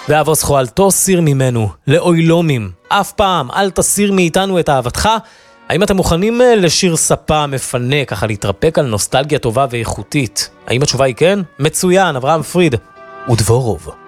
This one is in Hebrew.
ואבוסכו אל תסיר ממנו, לאוילומים. אף פעם אל תסיר מאיתנו את אהבתך. האם אתם מוכנים לשיר ספה מפנה, ככה להתרפק על נוסטלגיה טובה ואיכותית? האם התשובה היא כן? מצוין, אברהם פריד ודבורוב.